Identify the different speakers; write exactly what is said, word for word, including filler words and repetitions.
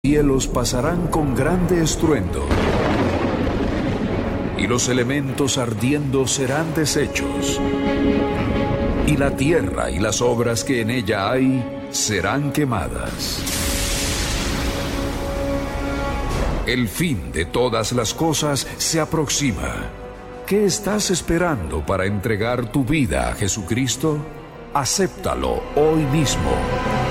Speaker 1: cielos pasarán con grande estruendo, y los elementos ardiendo serán deshechos, y la tierra y las obras que en ella hay serán quemadas. El fin de todas las cosas se aproxima. ¿Qué estás esperando para entregar tu vida a Jesucristo? Acéptalo hoy mismo.